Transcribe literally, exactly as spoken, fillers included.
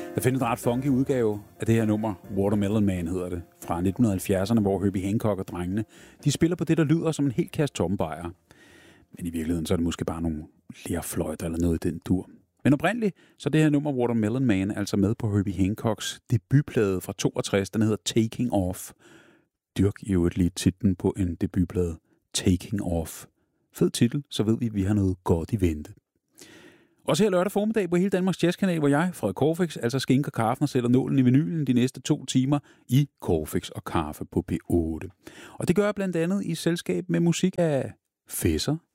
Jeg finder en ret funky udgave af det her nummer, Watermelon Man hedder det, fra nitten halvfjerdserne, hvor Herbie Hancock og drengene, de spiller på det, der lyder som en helt kasse tombajer. Men i virkeligheden, så er det måske bare nogle lerfløjter eller noget i den dur. Men oprindeligt, så det her nummer Watermelon Man altså med på Herbie Hancocks debutplade fra toogtres, den hedder Taking Off. Dyrk i øvrigt lige titlen på en debutplade, Taking Off. Fed titel, så ved vi, at vi har noget godt i vente. Også her lørdag formiddag på hele Danmarks Jazzkanal, hvor jeg, Frederik Corfix, altså skænker kaffen og sætter nålen i vinylen de næste to timer i Corfix og Kaffe på P otte. Og det gør jeg blandt andet i selskab med musik af Fesser,